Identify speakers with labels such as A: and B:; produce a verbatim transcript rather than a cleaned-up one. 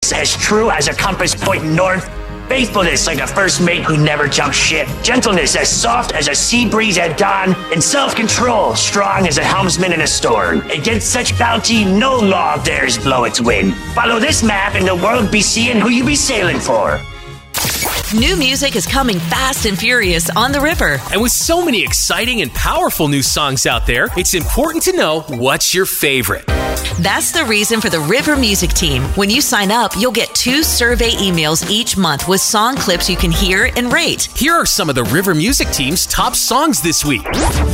A: Truthfulness as true as a compass pointing north. Faithfulness like a first mate who never jumps ship. Gentleness as soft as a sea breeze at dawn. And self-control strong as a helmsman in a storm. Against such bounty, no law dares blow its wind. Follow this map and the world be seeing who you be sailing for.
B: New music is coming fast and furious on the river.
C: And with so many exciting and powerful new songs out there, it's important to know what's your favorite.
B: That's the reason for the River Music Team. When you sign up, you'll get two survey emails each month with song clips you can hear and rate.
C: Here are some of the River Music Team's top songs this week.